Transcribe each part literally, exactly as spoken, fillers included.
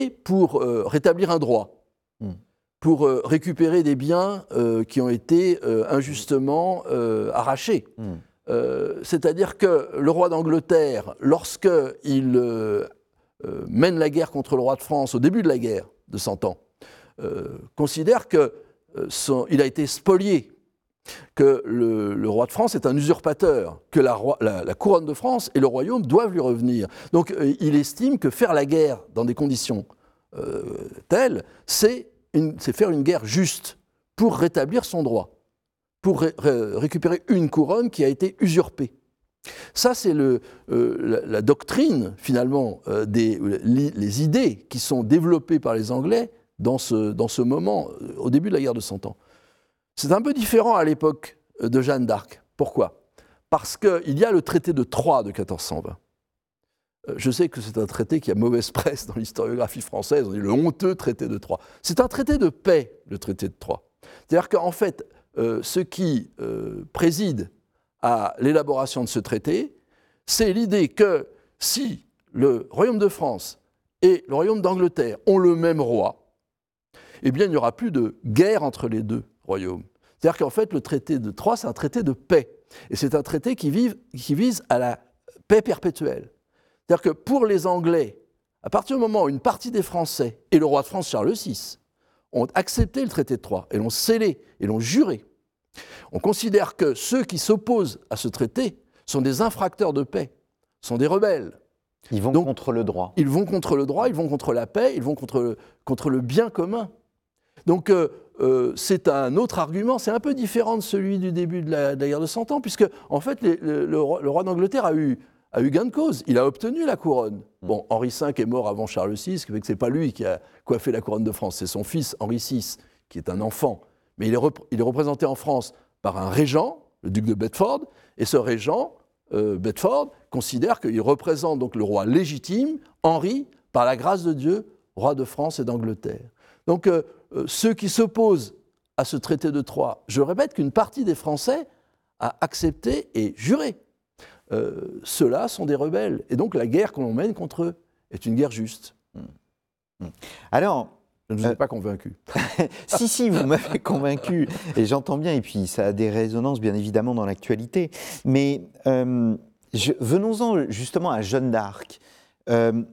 pour euh, rétablir un droit, mmh. pour euh, récupérer des biens euh, qui ont été euh, injustement euh, arrachés. Mmh. Euh, c'est-à-dire que le roi d'Angleterre, lorsqu'il euh, euh, mène la guerre contre le roi de France, au début de la guerre de Cent Ans, euh, considère qu'il euh, a été spolié, que le, le roi de France est un usurpateur, que la, roi, la, la couronne de France et le royaume doivent lui revenir. Donc euh, il estime que faire la guerre dans des conditions euh, telles, c'est faire une guerre juste pour rétablir son droit, pour ré, ré, récupérer une couronne qui a été usurpée. Ça, c'est le, euh, la, la doctrine, finalement, euh, des les, les idées qui sont développées par les Anglais dans ce, dans ce moment, euh, au début de la guerre de Cent Ans. C'est un peu différent à l'époque de Jeanne d'Arc. Pourquoi ? Parce qu'il y a le traité de Troyes de quatorze cent vingt. Je sais que c'est un traité qui a mauvaise presse dans l'historiographie française, on dit le honteux traité de Troyes. C'est un traité de paix, le traité de Troyes. C'est-à-dire qu'en fait, euh, ce qui euh, préside à l'élaboration de ce traité, c'est l'idée que si le royaume de France et le royaume d'Angleterre ont le même roi, eh bien il n'y aura plus de guerre entre les deux royaumes. C'est-à-dire qu'en fait, le traité de Troyes, c'est un traité de paix. Et c'est un traité qui, vive, qui vise à la paix perpétuelle. C'est-à-dire que pour les Anglais, à partir du moment où une partie des Français et le roi de France Charles six ont accepté le traité de Troyes et l'ont scellé et l'ont juré, on considère que ceux qui s'opposent à ce traité sont des infracteurs de paix, sont des rebelles. Ils vont Donc, contre le droit. Ils vont contre le droit, ils vont contre la paix, ils vont contre le, contre le bien commun. Donc euh, euh, c'est un autre argument, c'est un peu différent de celui du début de la, de la guerre de Cent Ans, puisque en fait les, le, le, roi, le roi d'Angleterre a eu, a eu gain de cause, il a obtenu la couronne. Bon, Henri cinq est mort avant Charles six, ce qui fait que ce n'est pas lui qui a coiffé la couronne de France, c'est son fils Henri six, qui est un enfant. Mais il est, rep- il est représenté en France par un régent, le duc de Bedford, et ce régent, euh, Bedford, considère qu'il représente donc le roi légitime, Henri, par la grâce de Dieu, roi de France et d'Angleterre. Donc euh, euh, ceux qui s'opposent à ce traité de Troyes, je répète qu'une partie des Français a accepté et juré. Euh, ceux-là sont des rebelles. Et donc la guerre qu'on mène contre eux est une guerre juste. Mmh. Alors, je ne vous ai euh, pas convaincu. si, si, vous m'avez convaincu. Et j'entends bien, et puis ça a des résonances bien évidemment dans l'actualité. Mais euh, je, venons-en justement à Jeanne d'Arc. Euh,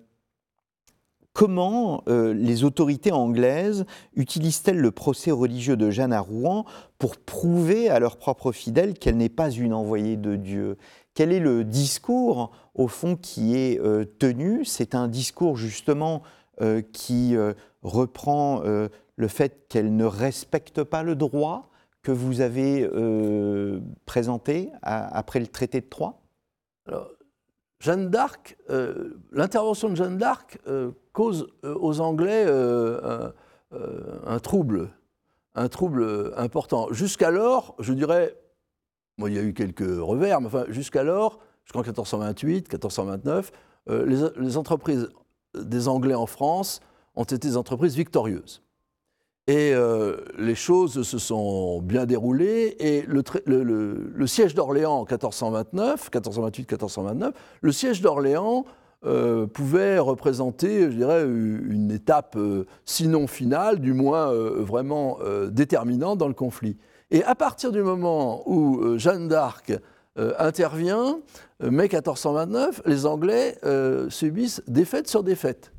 Comment euh, les autorités anglaises utilisent-elles le procès religieux de Jeanne à Rouen pour prouver à leurs propres fidèles qu'elle n'est pas une envoyée de Dieu ? Quel est le discours, au fond, qui est euh, tenu ? C'est un discours, justement, euh, qui euh, reprend euh, le fait qu'elle ne respecte pas le droit que vous avez euh, présenté à, après le traité de Troyes ? Alors, Jeanne d'Arc, euh, l'intervention de Jeanne d'Arc euh, cause euh, aux Anglais euh, un, euh, un trouble, un trouble important. Jusqu'alors, je dirais, bon, il y a eu quelques revers, mais enfin, jusqu'alors, jusqu'en quatorze cent vingt-huit, quatorze cent vingt-neuf, euh, les, les entreprises des Anglais en France ont été des entreprises victorieuses. Et euh, les choses se sont bien déroulées, et le, le, le, le siège d'Orléans en quatorze cent vingt-neuf, quatorze cent vingt-huit quatorze cent vingt-neuf, le siège d'Orléans euh, pouvait représenter, je dirais, une étape, euh, sinon finale, du moins euh, vraiment euh, déterminante dans le conflit. Et à partir du moment où euh, Jeanne d'Arc euh, intervient, euh, mai quatorze cent vingt-neuf, les Anglais euh, subissent défaite sur défaite.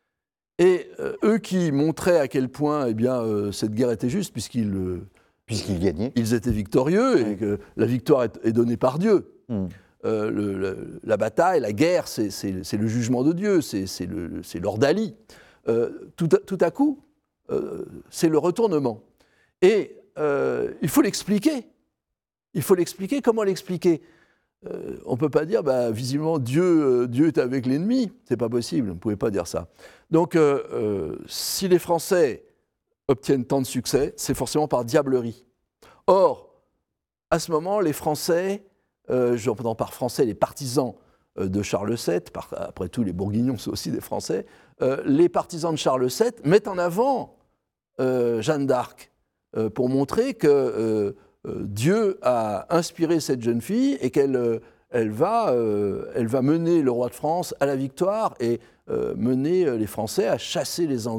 Et euh, eux qui montraient à quel point eh bien, euh, cette guerre était juste, puisqu'ils, euh, puisqu'ils gagnaient, ils étaient victorieux, et que la victoire est, est donnée par Dieu. Mm. Euh, le, le, la bataille, la guerre, c'est, c'est, c'est le jugement de Dieu, c'est, c'est, le, c'est l'ordalie. Euh, tout, à, tout à coup, euh, c'est le retournement. Et euh, il faut l'expliquer. Il faut l'expliquer. Comment l'expliquer ? Euh, on ne peut pas dire, bah, visiblement, Dieu, euh, Dieu est avec l'ennemi. Ce n'est pas possible, on ne pouvait pas dire ça. Donc, euh, euh, si les Français obtiennent tant de succès, c'est forcément par diablerie. Or, à ce moment, les Français, euh, j'entends par Français les partisans euh, de Charles sept, par, après tout, les Bourguignons sont aussi des Français, euh, les partisans de Charles sept mettent en avant euh, Jeanne d'Arc euh, pour montrer que... Euh, Euh, Dieu a inspiré cette jeune fille et qu'elle, euh, elle va, euh, elle va mener le roi de France à la victoire et euh, mener les Français à chasser les Anglais